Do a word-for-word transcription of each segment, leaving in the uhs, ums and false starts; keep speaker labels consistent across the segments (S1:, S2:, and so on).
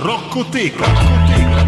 S1: Roccoteca. Roccoteca.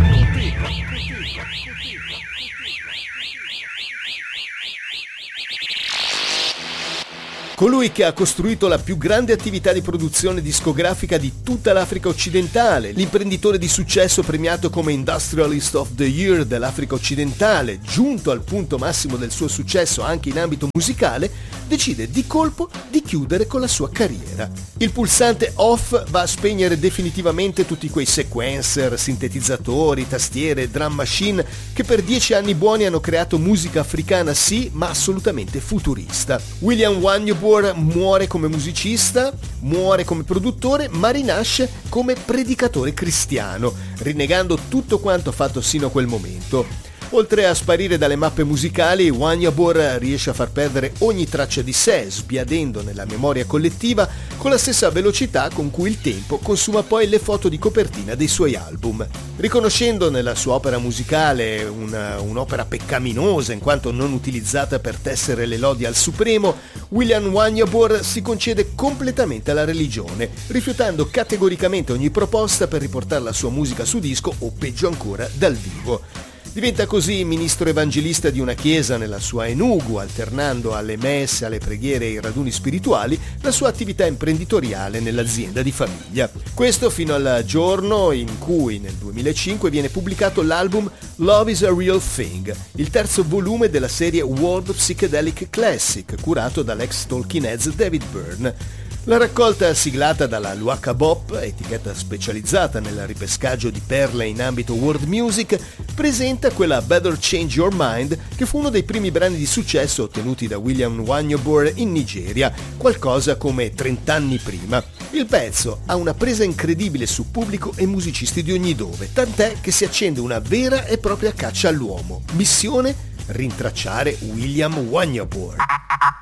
S2: Colui che ha costruito la più grande attività di produzione discografica di tutta l'Africa occidentale, l'imprenditore di successo premiato come Industrialist of the Year dell'Africa occidentale, giunto al punto massimo del suo successo anche in ambito musicale, decide di colpo di chiudere con la sua carriera. Il pulsante off va a spegnere definitivamente tutti quei sequencer, sintetizzatori, tastiere, drum machine che per dieci anni buoni hanno creato musica africana sì, ma assolutamente futurista. William Wanyobor muore come musicista, muore come produttore, ma rinasce come predicatore cristiano, rinnegando tutto quanto fatto sino a quel momento. Oltre a sparire dalle mappe musicali, Wanyobor riesce a far perdere ogni traccia di sé, sbiadendo nella memoria collettiva con la stessa velocità con cui il tempo consuma poi le foto di copertina dei suoi album. Riconoscendo nella sua opera musicale una, un'opera peccaminosa in quanto non utilizzata per tessere le lodi al Supremo, William Wanyobor si concede completamente alla religione, rifiutando categoricamente ogni proposta per riportare la sua musica su disco o peggio ancora dal vivo. Diventa così ministro evangelista di una chiesa nella sua Enugu, alternando alle messe, alle preghiere e ai raduni spirituali la sua attività imprenditoriale nell'azienda di famiglia. Questo fino al giorno in cui nel duemilacinque viene pubblicato l'album Love is a Real Thing, il terzo volume della serie World Psychedelic Classic, curato dall'ex Talking Heads David Byrne. La raccolta siglata dalla Luaka Bop, etichetta specializzata nel ripescaggio di perle in ambito world music, presenta quella Better Change Your Mind che fu uno dei primi brani di successo ottenuti da William Wanyobor in Nigeria, qualcosa come trent'anni prima. Il pezzo ha una presa incredibile su pubblico e musicisti di ogni dove, tant'è che si accende una vera e propria caccia all'uomo. Missione: rintracciare William Wanyobor.